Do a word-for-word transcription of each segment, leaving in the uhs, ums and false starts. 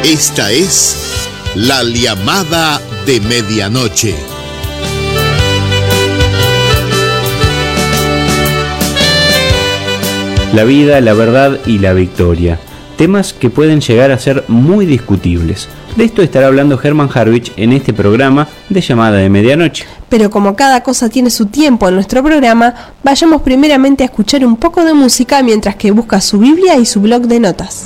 Esta es la llamada de medianoche. La vida, la verdad y la victoria. Temas que pueden llegar a ser muy discutibles. De esto estará hablando Hermann Harwich en este programa de Llamada de Medianoche. Pero como cada cosa tiene su tiempo en nuestro programa, vayamos primeramente a escuchar un poco de música mientras que busca su Biblia y su blog de notas.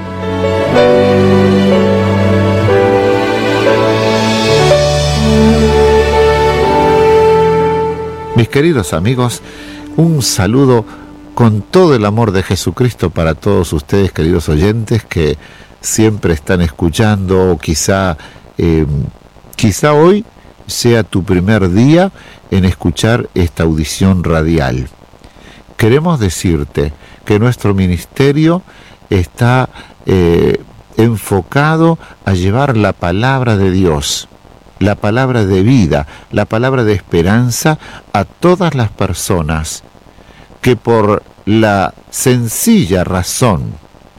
Mis queridos amigos, un saludo con todo el amor de Jesucristo para todos ustedes, queridos oyentes, que siempre están escuchando, o quizá, eh, quizá hoy sea tu primer día en escuchar esta audición radial. Queremos decirte que nuestro ministerio está eh, enfocado a llevar la palabra de Dios, la palabra de vida, la palabra de esperanza a todas las personas que por la sencilla razón,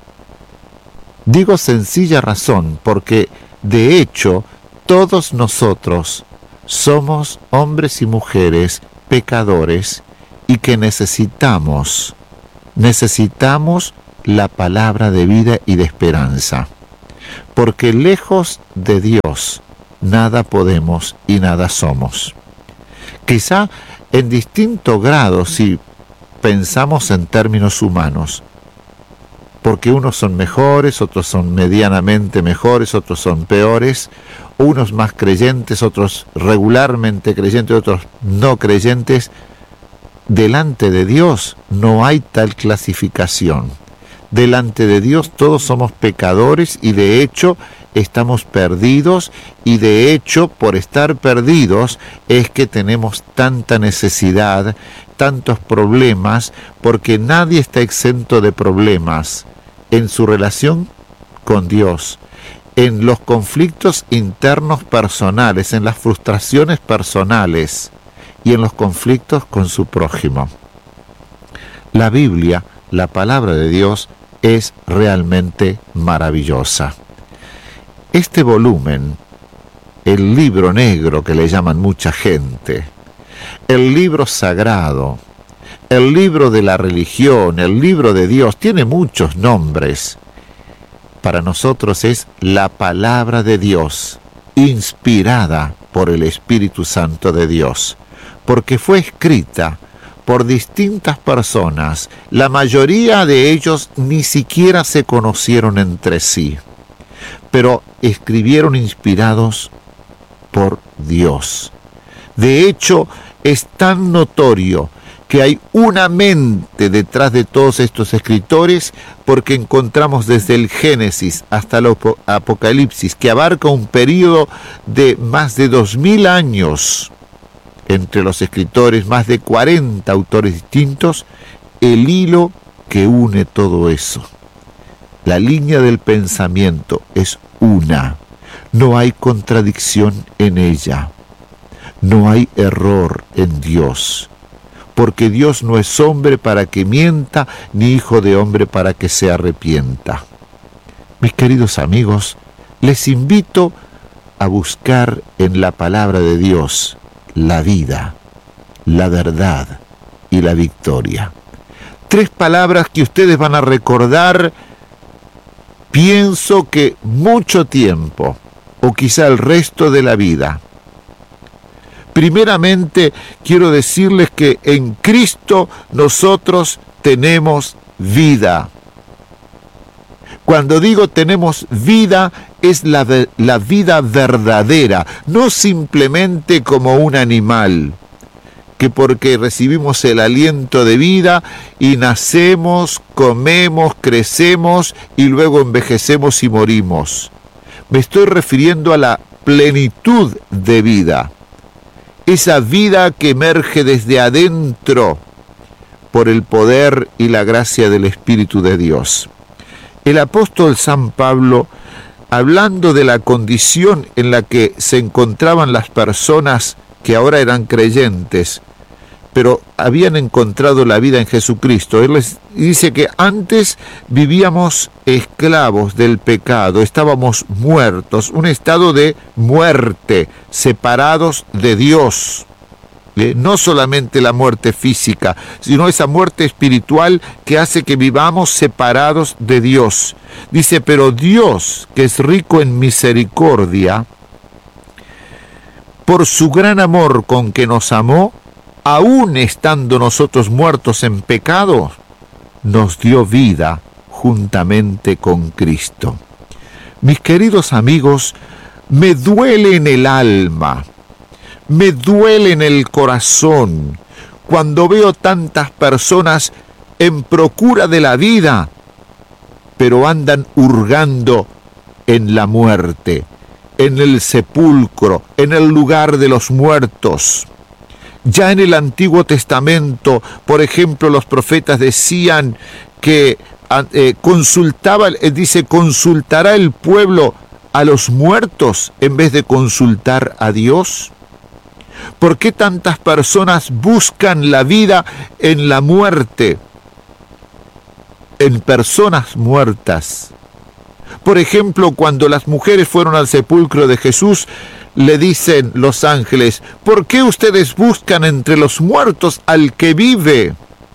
digo sencilla razón porque de hecho todos nosotros somos hombres y mujeres pecadores y que necesitamos, necesitamos la palabra de vida y de esperanza, porque lejos de Dios nada podemos y nada somos. Quizá en distinto grado si pensamos en términos humanos, porque unos son mejores, otros son medianamente mejores, otros son peores, unos más creyentes, otros regularmente creyentes, otros no creyentes. Delante de Dios no hay tal clasificación. Delante de Dios todos somos pecadores y de hecho estamos perdidos, y de hecho por estar perdidos es que tenemos tanta necesidad, tantos problemas, porque nadie está exento de problemas en su relación con Dios, en los conflictos internos personales, en las frustraciones personales y en los conflictos con su prójimo. La Biblia, la palabra de Dios, es realmente maravillosa. Este volumen, el libro negro que le llaman mucha gente, el libro sagrado, el libro de la religión, el libro de Dios, tiene muchos nombres. Para nosotros es la palabra de Dios, inspirada por el Espíritu Santo de Dios, porque fue escrita por distintas personas. La mayoría de ellos ni siquiera se conocieron entre sí, pero escribieron inspirados por Dios. De hecho, es tan notorio que hay una mente detrás de todos estos escritores, porque encontramos desde el Génesis hasta el Apocalipsis, que abarca un periodo de más de dos mil años, entre los escritores, más de cuarenta autores distintos, el hilo que une todo eso. La línea del pensamiento es una, no hay contradicción en ella, no hay error en Dios, porque Dios no es hombre para que mienta, ni hijo de hombre para que se arrepienta. Mis queridos amigos, les invito a buscar en la palabra de Dios la vida, la verdad y la victoria. Tres palabras que ustedes van a recordar, pienso que mucho tiempo, o quizá el resto de la vida. Primeramente, quiero decirles que en Cristo nosotros tenemos vida. Cuando digo tenemos vida, es la, la vida verdadera, no simplemente como un animal, que porque recibimos el aliento de vida y nacemos, comemos, crecemos y luego envejecemos y morimos. Me estoy refiriendo a la plenitud de vida, esa vida que emerge desde adentro por el poder y la gracia del Espíritu de Dios. El apóstol San Pablo, hablando de la condición en la que se encontraban las personas que ahora eran creyentes, pero habían encontrado la vida en Jesucristo. Él les dice que antes vivíamos esclavos del pecado, estábamos muertos, un estado de muerte, separados de Dios. ¿Eh? No solamente la muerte física, sino esa muerte espiritual que hace que vivamos separados de Dios. Dice, pero Dios, que es rico en misericordia, por su gran amor con que nos amó, aún estando nosotros muertos en pecado, nos dio vida juntamente con Cristo. Mis queridos amigos, me duele en el alma, me duele en el corazón cuando veo tantas personas en procura de la vida, pero andan hurgando en la muerte, en el sepulcro, en el lugar de los muertos. Ya en el Antiguo Testamento, por ejemplo, los profetas decían que eh, consultaba, eh, dice, consultará el pueblo a los muertos en vez de consultar a Dios. ¿Por qué tantas personas buscan la vida en la muerte, en personas muertas? Por ejemplo, cuando las mujeres fueron al sepulcro de Jesús, le dicen los ángeles, ¿por qué ustedes buscan entre los muertos al que vive?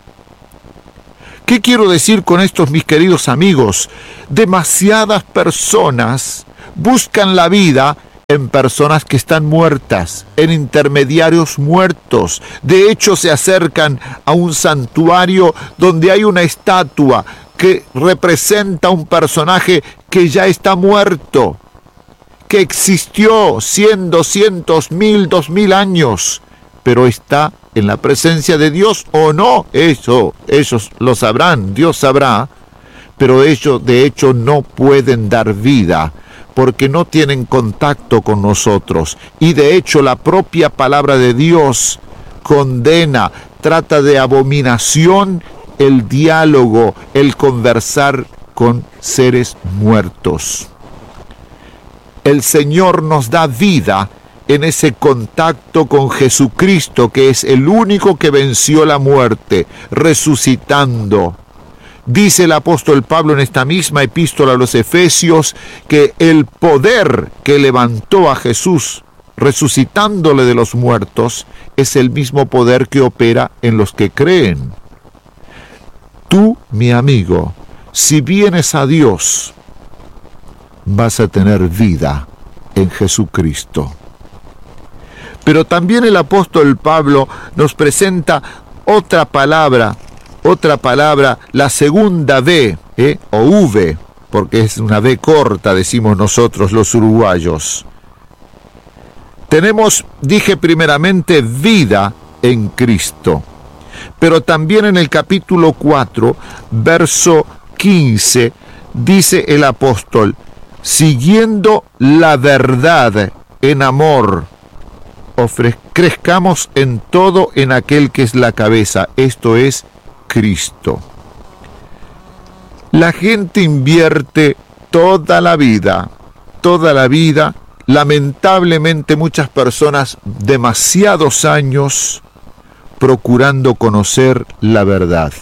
¿Qué quiero decir con esto, mis queridos amigos? Demasiadas personas buscan la vida en personas que están muertas, en intermediarios muertos. De hecho, se acercan a un santuario donde hay una estatua que representa un personaje que ya está muerto, que existió cien, doscientos, mil, dos mil años, pero está en la presencia de Dios o no. Eso, ellos lo sabrán, Dios sabrá, pero ellos de hecho no pueden dar vida, porque no tienen contacto con nosotros. Y de hecho la propia palabra de Dios condena, trata de abominación el diálogo, el conversar con seres muertos. El Señor nos da vida en ese contacto con Jesucristo, que es el único que venció la muerte, resucitando. Dice el apóstol Pablo en esta misma epístola a los Efesios que el poder que levantó a Jesús, resucitándole de los muertos, es el mismo poder que opera en los que creen. Tú, mi amigo, si vienes a Dios, vas a tener vida en Jesucristo. Pero también el apóstol Pablo nos presenta otra palabra, otra palabra, la segunda V, ¿eh? o V, porque es una V corta, decimos nosotros los uruguayos. Tenemos, dije primeramente, vida en Cristo. Pero también en el capítulo cuatro, verso quince, dice el apóstol, siguiendo la verdad en amor, ofre- crezcamos en todo en aquel que es la cabeza, esto es Cristo. La gente invierte toda la vida, toda la vida, lamentablemente muchas personas, demasiados años, procurando conocer la verdad.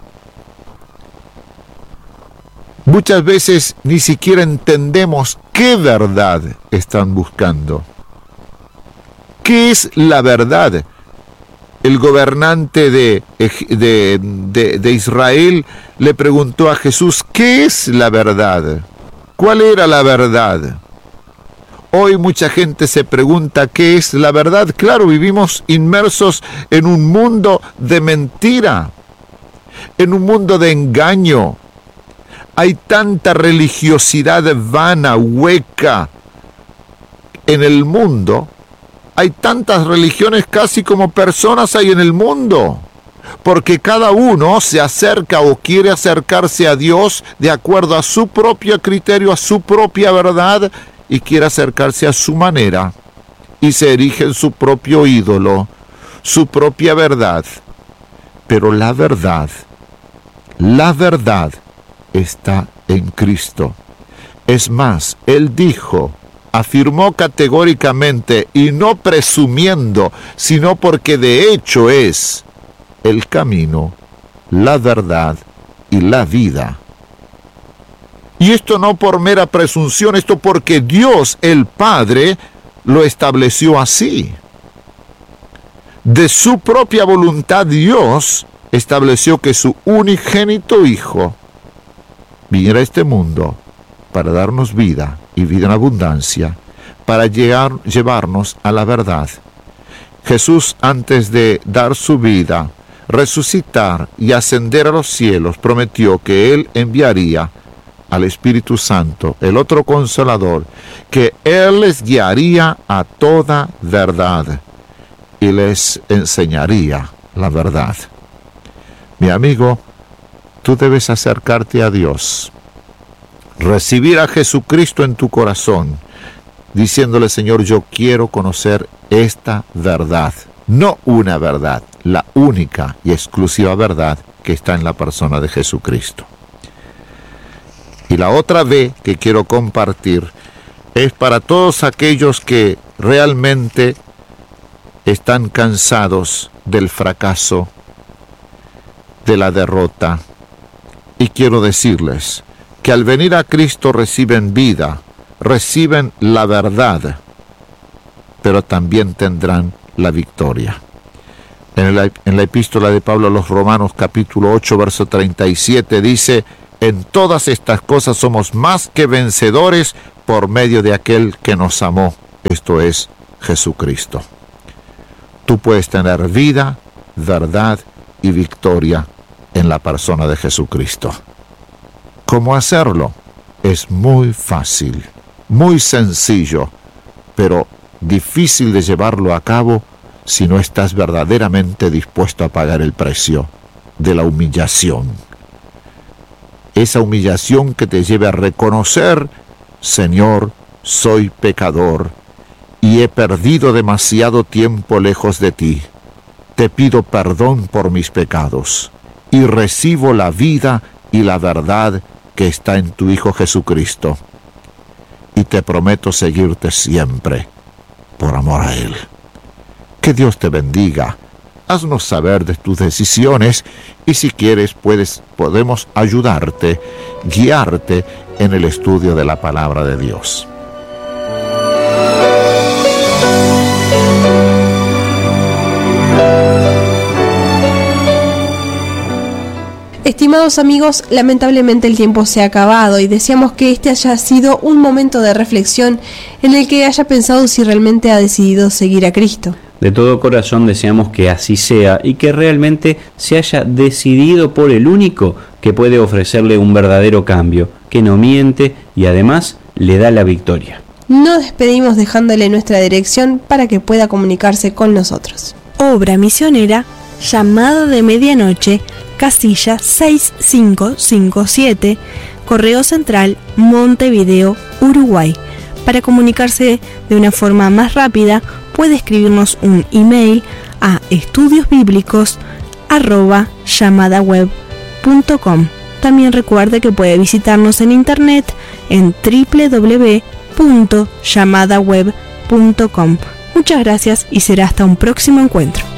Muchas veces ni siquiera entendemos qué verdad están buscando. ¿Qué es la verdad? El gobernante de, de, de, de Israel le preguntó a Jesús, ¿qué es la verdad? ¿Cuál era la verdad? Hoy mucha gente se pregunta qué es la verdad. Claro, vivimos inmersos en un mundo de mentira, en un mundo de engaño. Hay tanta religiosidad vana, hueca en el mundo. Hay tantas religiones casi como personas hay en el mundo. Porque cada uno se acerca o quiere acercarse a Dios de acuerdo a su propio criterio, a su propia verdad, y quiere acercarse a su manera, y se erige en su propio ídolo, su propia verdad. Pero la verdad, la verdad está en Cristo. Es más, Él dijo, afirmó categóricamente, y no presumiendo, sino porque de hecho es, el camino, la verdad y la vida. Y esto no por mera presunción, esto porque Dios el Padre lo estableció así. De su propia voluntad Dios estableció que su unigénito Hijo viniera a este mundo para darnos vida y vida en abundancia, para llegar, llevarnos a la verdad. Jesús, antes de dar su vida, resucitar y ascender a los cielos, prometió que Él enviaría al Espíritu Santo, el otro Consolador, que Él les guiaría a toda verdad y les enseñaría la verdad. Mi amigo, tú debes acercarte a Dios, recibir a Jesucristo en tu corazón, diciéndole: Señor, yo quiero conocer esta verdad, no una verdad, la única y exclusiva verdad que está en la persona de Jesucristo. Y la otra B que quiero compartir es para todos aquellos que realmente están cansados del fracaso, de la derrota, y quiero decirles que al venir a Cristo reciben vida, reciben la verdad, pero también tendrán la victoria. En la, en la epístola de Pablo a los Romanos, capítulo ocho, verso treinta y siete, dice: en todas estas cosas somos más que vencedores por medio de aquel que nos amó, esto es, Jesucristo. Tú puedes tener vida, verdad y victoria en la persona de Jesucristo. ¿Cómo hacerlo? Es muy fácil, muy sencillo, pero difícil de llevarlo a cabo si no estás verdaderamente dispuesto a pagar el precio de la humillación. Esa humillación que te lleve a reconocer: Señor, soy pecador y he perdido demasiado tiempo lejos de ti. Te pido perdón por mis pecados y recibo la vida y la verdad que está en tu Hijo Jesucristo. Y te prometo seguirte siempre por amor a Él. Que Dios te bendiga. Haznos saber de tus decisiones y si quieres puedes, podemos ayudarte, guiarte en el estudio de la palabra de Dios. Estimados amigos, lamentablemente el tiempo se ha acabado y deseamos que este haya sido un momento de reflexión en el que haya pensado si realmente ha decidido seguir a Cristo. De todo corazón deseamos que así sea y que realmente se haya decidido por el único que puede ofrecerle un verdadero cambio, que no miente y además le da la victoria. Nos despedimos dejándole nuestra dirección para que pueda comunicarse con nosotros. Obra misionera, Llamada de Medianoche, casilla seis cinco cinco siete, Correo Central, Montevideo, Uruguay. Para comunicarse de una forma más rápida, puede escribirnos un email a estudiosbíblicos arroba llamadaweb punto com. También recuerde que puede visitarnos en internet en doble u doble u doble u punto llamadaweb punto com. Muchas gracias y será hasta un próximo encuentro.